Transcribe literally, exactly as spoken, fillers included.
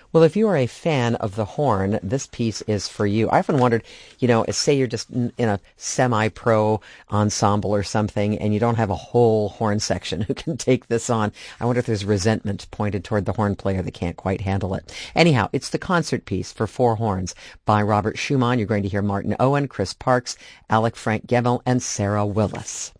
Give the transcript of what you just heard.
Well, if you are a fan of the horn, this piece is for you. I often wondered, you know, say you're just in a semi-pro ensemble or something, and you don't have a whole horn section who can take this on. I wonder if there's resentment pointed toward the horn player that can't quite handle it. Anyhow, it's the concert piece for four horns by Robert Schumann. You're going to hear Martin Owen, Chris Parks, Alec Frank Gemmell, and Sarah Willis.